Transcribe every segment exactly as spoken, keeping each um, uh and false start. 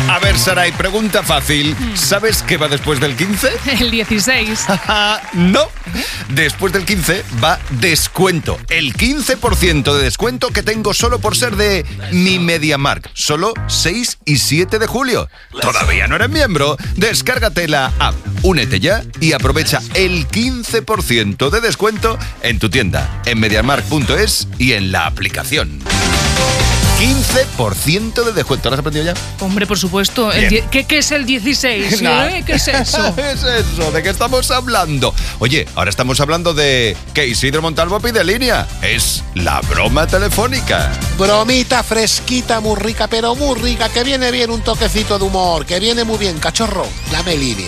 A ver, Saray, pregunta fácil. ¿Sabes qué va después del quince? El dieciséis. No. Después del quince va descuento. El quince por ciento de descuento que tengo solo por ser de mi MediaMarkt. Solo seis y siete de julio. ¿Todavía no eres miembro? Descárgate la app, únete ya y aprovecha el quince por ciento de descuento en tu tienda, en MediaMarkt punto es y en la aplicación. quince por ciento de descuento. ¿Lo has aprendido ya? Hombre, por supuesto. El die- ¿Qué, ¿Qué es el dieciséis? Nah. ¿Eh? ¿Qué es eso? ¿Qué es eso? ¿De qué estamos hablando? Oye, ahora estamos hablando de que Isidro Montalvo pide línea. Es la broma telefónica. Bromita fresquita, muy rica, pero muy rica, que viene bien un toquecito de humor, que viene muy bien. Cachorro, llame línea.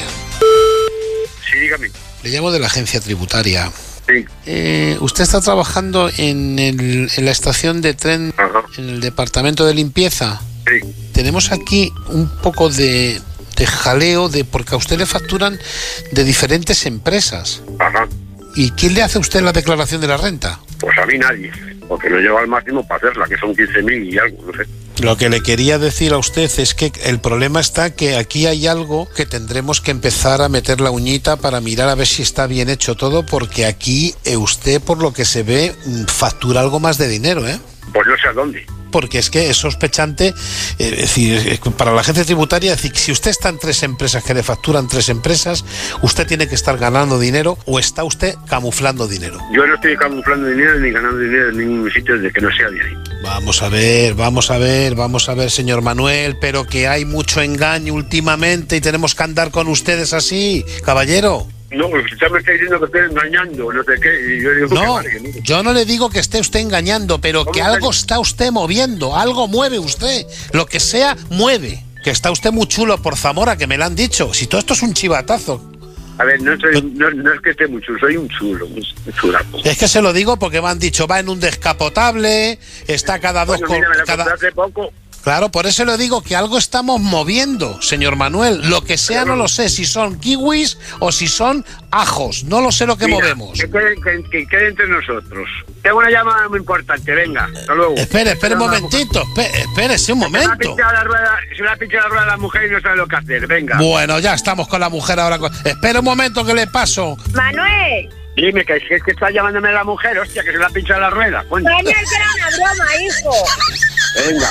Sí, dígame. Le llamo de la agencia tributaria. Sí. Eh, usted está trabajando en, el, en la estación de tren, Ajá. en el departamento de limpieza. Sí. Tenemos aquí un poco de, de jaleo, de porque a usted le facturan de diferentes empresas. Ajá. ¿Y quién le hace a usted la declaración de la renta? Pues a mí nadie, porque no lleva al máximo para hacerla, que son quince mil y algo, no sé. Lo que le quería decir a usted es que el problema está que aquí hay algo que tendremos que empezar a meter la uñita para mirar a ver si está bien hecho todo, porque aquí eh, usted, por lo que se ve, factura algo más de dinero, ¿eh? Pues no sé a dónde. Porque es que es sospechante, eh, es decir, para la agencia tributaria, es decir, si usted está en tres empresas que le facturan tres empresas, usted tiene que estar ganando dinero o está usted camuflando dinero. Yo no estoy camuflando dinero ni ganando dinero en ningún sitio desde que no sea de ahí. Vamos a ver, vamos a ver, vamos a ver, señor Manuel, pero que hay mucho engaño últimamente y tenemos que andar con ustedes así, caballero. No, usted me está diciendo que estoy engañando, no sé qué, y yo digo que No, vale, que no. yo no le digo que esté usted engañando, pero que ¿Cómo algo que- está usted moviendo, algo mueve usted, lo que sea, mueve. Que está usted muy chulo por Zamora, que me lo han dicho. Si todo esto es un chivatazo. A ver, no, soy, no, no es que esté muy chulo, soy un chulo, un chulapo. Es que se lo digo porque me han dicho, va en un descapotable, está cada dos... Bueno, con- mira, me lo cada... compré hace poco. Claro, por eso le digo que algo estamos moviendo, señor Manuel. Lo que sea no lo sé, si son kiwis o si son ajos. No lo sé lo que Mira, movemos. Que quede, que, que quede entre nosotros. Tengo una llamada muy importante, venga, hasta luego. Espere, espere un momentito, espere, espérese un Se me ha momento. pinchado la rueda, se me ha pinchado la rueda a la mujer y no sabe lo que hacer, venga. Bueno, ya estamos con la mujer ahora. con- Espera un momento que le paso. Manuel, Dime, que es que, es que está llamándome la mujer, hostia, que se le ha pinchado la rueda. Coño. Manuel, que era una broma, hijo. Venga.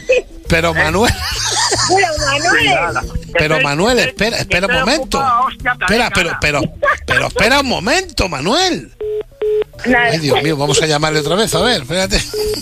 Pero Manuel, Pero Manuel, Nada. pero Estoy- Manuel, estoy- espera, espera un estoy momento. ocupado, hostia, Espera, pero, cara. pero, pero espera un momento, Manuel. nada. Ay, Dios mío, vamos a llamarle otra vez, a ver, espérate.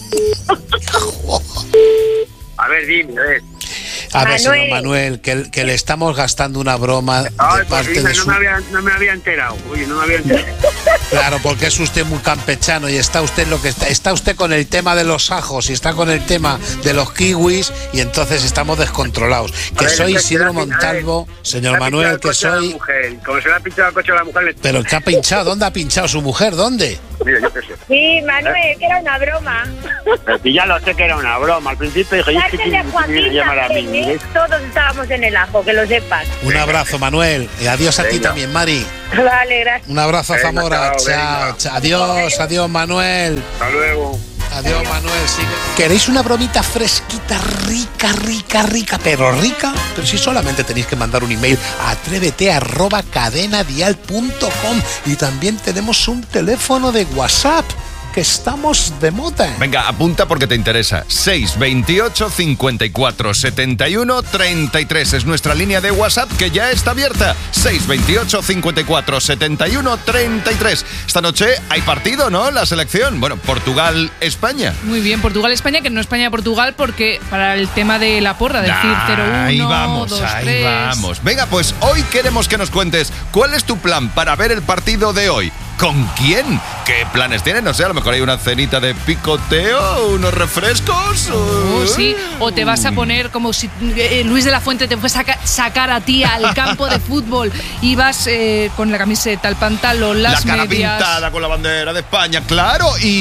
A ver, dime, a ver. A ver, señor Manuel. Manuel, que, que le estamos gastando una broma de Ay, pues parte dime, de no su... me, había, no me había enterado. Oye, no me había enterado. Claro, porque es usted muy campechano y está usted lo que está, está usted con el tema de los ajos y está con el tema de los kiwis y entonces estamos descontrolados. Que A ver, soy es que Isidro se le ha pin- Montalvo, a ver, señor se le ha Manuel, pinchado el que coche a la soy... mujer. Como se le ha pinchado el coche a la mujer, le... Pero ¿qué ha pinchado? ¿Dónde ha pinchado su mujer? ¿Dónde? Mira, yo qué sé. Sí, Manuel, que era una broma. Pero si ya lo sé que era una broma. Al principio dije, ¿y es que Date quién de me Joaquín viene a llamar a mí? también, ¿eh? Todos estábamos en el ajo, que lo sepas. Un abrazo, Manuel. Y adiós a ti Venga. también, Mari. Vale, gracias. Un abrazo a Venga, Zamora. chao, Chao, venga. chao. Adiós, adiós, Manuel. Hasta luego. Adiós, Manuel. Sigue. ¿Queréis una bromita fresquita, rica, rica, rica, pero rica? Pero si solamente tenéis que mandar un email a atrévete arroba cadenadial punto com y también tenemos un teléfono de WhatsApp, que estamos de moda. Venga, apunta porque te interesa. seis veintiocho cincuenta y cuatro setenta y uno treinta y tres es nuestra línea de WhatsApp que ya está abierta. seis veintiocho cincuenta y cuatro setenta y uno treinta y tres. Esta noche hay partido, ¿no? La selección. Bueno, Portugal-España. Muy bien, Portugal-España, que no España-Portugal, porque para el tema de la porra, decir cero uno, Ahí vamos, dos, ahí tres. vamos. Venga, pues hoy queremos que nos cuentes cuál es tu plan para ver el partido de hoy. ¿Con quién? ¿Qué planes tienen? No sé, a lo mejor hay una cenita de picoteo, unos refrescos. Oh, sí, o te vas a poner como si eh, Luis de la Fuente te fuese a saca- sacar a ti al campo de fútbol y vas eh, con la camiseta, el pantalón, La las cara medias. pintada con la bandera de España, claro. Y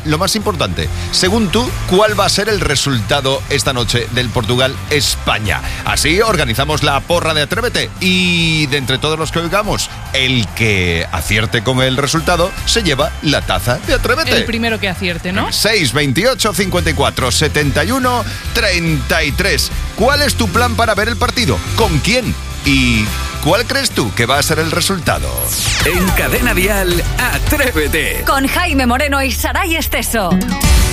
lo más importante, según tú, ¿cuál va a ser el resultado esta noche del Portugal-España? Así organizamos la porra de Atrévete y de entre todos los que oigamos, el que acierte con el resultado se lleva la taza de Atrévete. El primero que acierte, ¿no? seis, veintiocho, cincuenta y cuatro, setenta y uno, treinta y tres. ¿Cuál es tu plan para ver el partido? ¿Con quién? ¿Y cuál crees tú que va a ser el resultado? En Cadena Dial, Atrévete. Con Jaime Moreno y Saray Esteso.